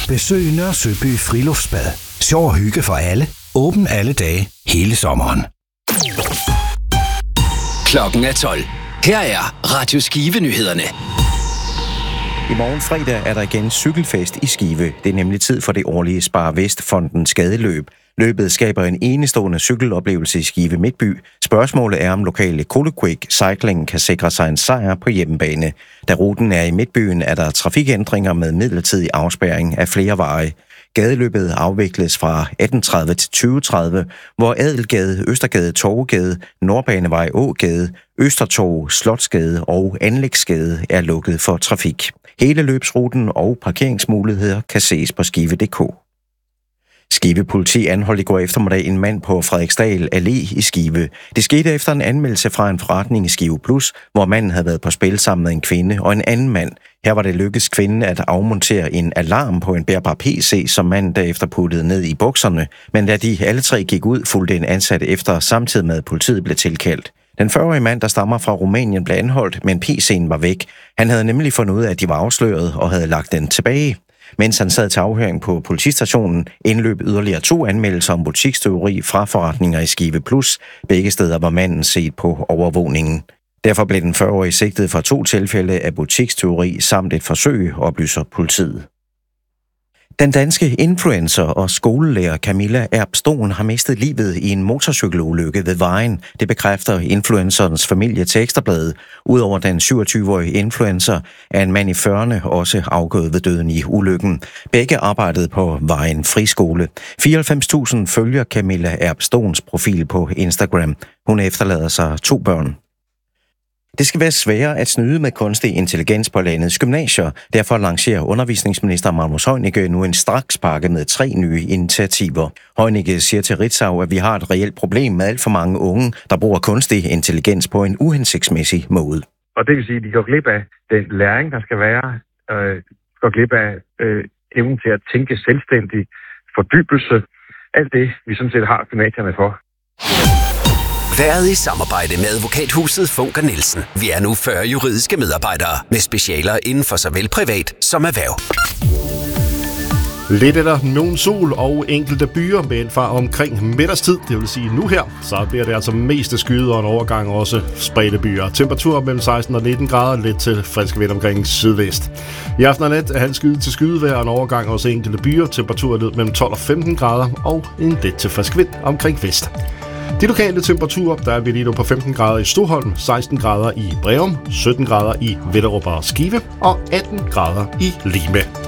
Besøg Nørre Søby Friluftsbad. Sjov og hygge for alle. Åben alle dage, hele sommeren. Klokken er 12. Her er Radio Skive-nyhederne. I morgen fredag er der igen cykelfest i Skive. Det er nemlig tid for det årlige Spar Vest-fondens gadeløb. Løbet skaber en enestående cykeloplevelse i Skive Midtby. Spørgsmålet er, om lokale Coloquick Cycling kan sikre sig en sejr på hjemmebane. Da ruten er i Midtbyen, er der trafikændringer med midlertidig afspærring af flere veje. Gadeløbet afvikles fra 18:30 til 20:30, hvor Adelgade, Østergade, Torvegade, Nordbanevej, Ågade, Østertorv, Slotsgade og Anlægsgade er lukket for trafik. Hele løbsruten og parkeringsmuligheder kan ses på skive.dk. Skive Politi anholdt i går eftermiddag en mand på Frederiksdal Allé i Skive. Det skete efter en anmeldelse fra en forretning i Skive Plus, hvor manden havde været på spil sammen med en kvinde og en anden mand. Her var det lykkedes kvinden at afmontere en alarm på en bærbar PC, som manden derefter puttede ned i bukserne. Men da de alle tre gik ud, fulgte en ansat efter, samtidig med at politiet blev tilkaldt. Den 40-årige mand, der stammer fra Rumænien, blev anholdt, men PC'en var væk. Han havde nemlig fundet ud af, at de var afsløret og havde lagt den tilbage. Mens han sad til afhøring på politistationen, indløb yderligere 2 anmeldelser om butikstyveri fra forretninger i Skive Plus. Begge steder var manden set på overvågningen. Derfor blev den 40-årige sigtet for 2 tilfælde af butikstyveri samt et forsøg, oplyser politiet. Den danske influencer og skolelærer Camilla Erbstoen har mistet livet i en motorcykelulykke ved Vejen. Det bekræfter influencerens familie til Ekstrabladet. Udover den 27-årige influencer er en mand i 40'erne også afgået ved døden i ulykken. Begge arbejdede på Vejen Friskole. 94.000 følger Camilla Erbstoens profil på Instagram. Hun efterlader sig 2 børn. Det skal være sværere at snyde med kunstig intelligens på landets gymnasier. Derfor lancerer undervisningsminister Magnus Heunicke nu en strakspakke med 3 nye initiativer. Heunicke siger til Ritzau, at vi har et reelt problem med alt for mange unge, der bruger kunstig intelligens på en uhensigtsmæssig måde. Og det vil sige, at de går glip af den læring, der skal være, går glip af evnen til at tænke selvstændig, fordybelse, alt det, vi sådan set har gymnasierne for. Været i samarbejde med advokathuset Funker Nielsen. Vi er nu 40 juridiske medarbejdere med specialer inden for såvel privat som erhverv. Lidt eller nogen sol og enkelte byer med en far omkring middagstid, det vil sige nu her, så bliver det altså mest skyet og en overgang også spredte byer. Temperatur mellem 16 og 19 grader, lidt til frisk vind omkring sydvest. I aften og nat er halvskyet til skydevejr og en overgang også enkelte byer. Temperatur lidt mellem 12 og 15 grader og en lidt til frisk vind omkring vest. De lokale temperaturer, der er vi lige nu på 15 grader i Stoholm, 16 grader i Breum, 17 grader i Vellerup og Skive og 18 grader i Lime.